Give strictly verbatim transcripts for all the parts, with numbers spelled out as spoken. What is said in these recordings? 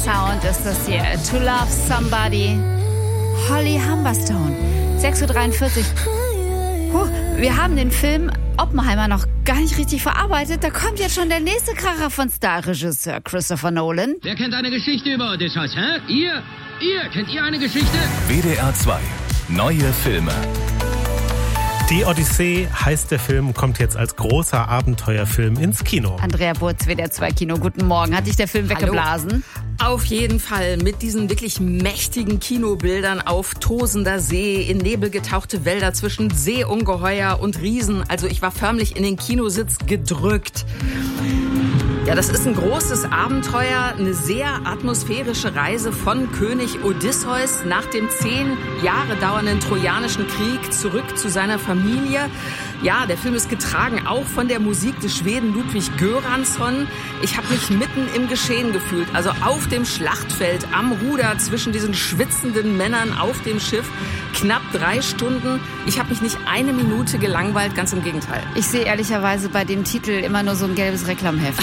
Sound ist das hier. To Love Somebody. Holly Humberstone. sechs Uhr dreiundvierzig. Huh, wir haben den Film Oppenheimer noch gar nicht richtig verarbeitet. Da kommt jetzt schon der nächste Kracher von Starregisseur Christopher Nolan. Wer kennt eine Geschichte über Odysseus, hä? Ihr? Ihr? Kennt ihr eine Geschichte? W D R zwei. Neue Filme. Die Odyssee heißt der Film, kommt jetzt als großer Abenteuerfilm ins Kino. Andrea Burz, W D R zwei Kino. Guten Morgen. Hat dich der Film weggeblasen? Auf jeden Fall, mit diesen wirklich mächtigen Kinobildern auf tosender See, in Nebel getauchte Wälder zwischen Seeungeheuer und Riesen. Also ich war förmlich in den Kinositz gedrückt. Ja, das ist ein großes Abenteuer, eine sehr atmosphärische Reise von König Odysseus nach dem zehn Jahre dauernden Trojanischen Krieg zurück zu seiner Familie. Ja, der Film ist getragen auch von der Musik des Schweden Ludwig Göransson. Ich habe mich mitten im Geschehen gefühlt, also auf dem Schlachtfeld, am Ruder, zwischen diesen schwitzenden Männern auf dem Schiff. Knapp drei Stunden. Ich habe mich nicht eine Minute gelangweilt, ganz im Gegenteil. Ich sehe ehrlicherweise bei dem Titel immer nur so ein gelbes Reklamheft.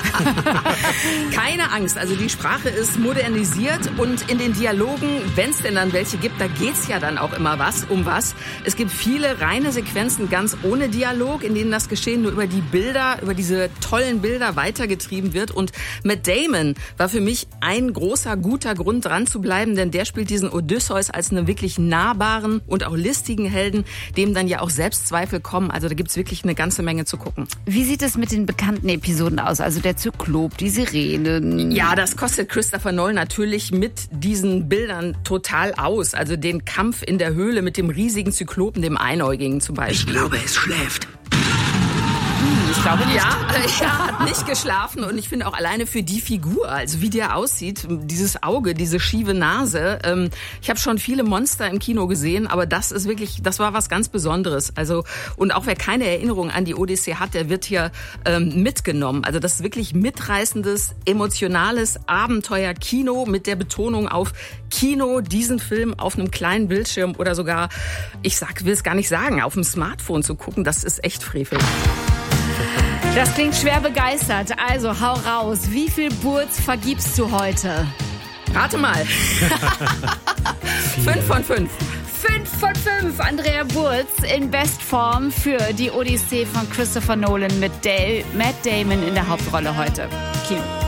Keine Angst, also die Sprache ist modernisiert und in den Dialogen, wenn es denn dann welche gibt, da geht's ja dann auch immer was, um was. Es gibt viele reine Sequenzen ganz ohne Dialog, in denen das Geschehen nur über die Bilder, über diese tollen Bilder weitergetrieben wird. Und Matt Damon war für mich ein großer, guter Grund dran zu bleiben, denn der spielt diesen Odysseus als einen wirklich nahbaren und auch listigen Helden, dem dann ja auch Selbstzweifel kommen. Also da gibt's wirklich eine ganze Menge zu gucken. Wie sieht es mit den bekannten Episoden aus? Also der Zyklop, die Sirenen. Ja, das kostet Christopher Nolan natürlich mit diesen Bildern total aus. Also den Kampf in der Höhle mit dem riesigen Zyklopen, dem Einäugigen zum Beispiel. Ich glaube, es schläft. Ich glaube nicht. Ja, er hat nicht geschlafen und ich finde auch alleine für die Figur, also wie der aussieht, dieses Auge, diese schiefe Nase. Ähm, ich habe schon viele Monster im Kino gesehen, aber das ist wirklich, das war was ganz Besonderes. Also und auch wer keine Erinnerung an die Odyssee hat, der wird hier ähm, mitgenommen. Also das ist wirklich mitreißendes, emotionales Abenteuer-Kino mit der Betonung auf Kino, diesen Film auf einem kleinen Bildschirm oder sogar, ich sag, will es gar nicht sagen, auf dem Smartphone zu gucken, das ist echt Frevel. Das klingt schwer begeistert. Also hau raus. Wie viel Burz vergibst du heute? Rate mal. Fünf von fünf. Fünf von fünf. Andrea Burz in Bestform für die Odyssee von Christopher Nolan mit Dale, Matt Damon in der Hauptrolle heute. Kino.